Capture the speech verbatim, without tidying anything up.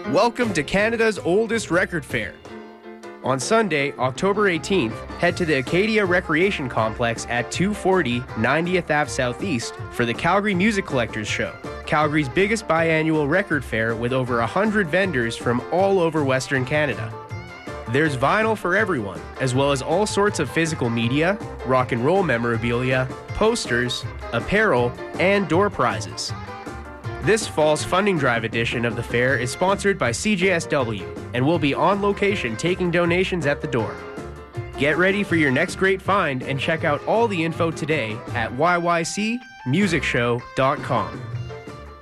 Welcome to Canada's oldest record fair. On Sunday, October eighteenth, head to the Acadia Recreation Complex at two forty ninetieth Avenue Southeast for the Calgary Music Collectors Show, Calgary's biggest biannual record fair with over one hundred vendors from all over Western Canada. There's vinyl for everyone, as well as all sorts of physical media, rock and roll memorabilia, posters, apparel, and door prizes. This fall's funding drive edition of the fair is sponsored by C J S W and will be on location taking donations at the door. Get ready for your next great find and check out all the info today at y y c music show dot com.